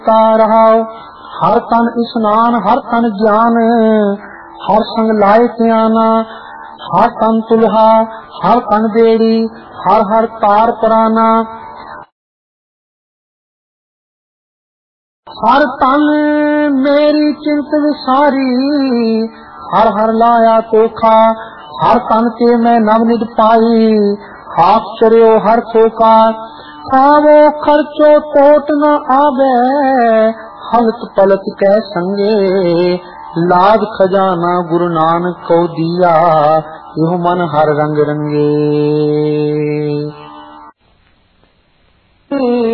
रहाओ। हर तन स्नान हर तन ज्ञान, हर संग लाए त्याना। हर तन तुल्हा हर तन बेड़ी, हर हर तार पराना। हर तन मेरी चिंत विसारी, हर हर लाया तोखा। हर तन के मैं नवनिध पाई, हाथ चरियो हर थोका। खावो खर्चो टोट न आवे, हलत पलत कह संगे। लाज खजाना गुरु नानक को दिया, यो मन हर रंग रंगे।